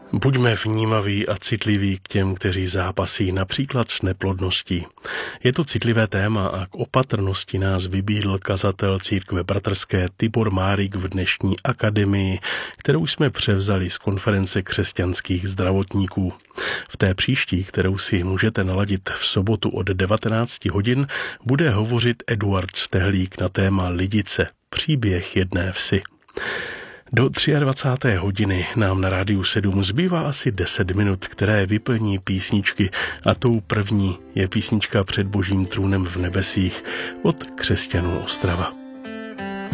Buďme vnímaví a citliví k těm, kteří zápasí například s neplodností. Je to citlivé téma a k opatrnosti nás vybídl kazatel církve bratrské Tibor Márik v dnešní akademii, kterou jsme převzali z konference křesťanských zdravotníků. V té příští, kterou si můžete naladit v sobotu od 19 hodin, bude hovořit Eduard Stehlík na téma Lidice, příběh jedné vsi. Do 23. hodiny nám na Rádiu 7 zbývá asi 10 minut, které vyplní písničky a tou první je písnička Před Božím trůnem v nebesích od Křesťanů Ostrava.